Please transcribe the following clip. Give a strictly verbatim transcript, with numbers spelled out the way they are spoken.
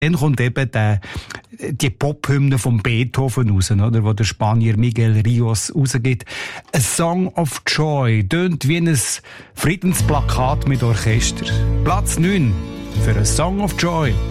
Dann kommt eben der, die Pop-Hymne von Beethoven raus, oder, wo der Spanier Miguel Rios rausgibt. A Song of Joy tönt wie ein Friedensplakat mit Orchester. Platz neun für A Song of Joy.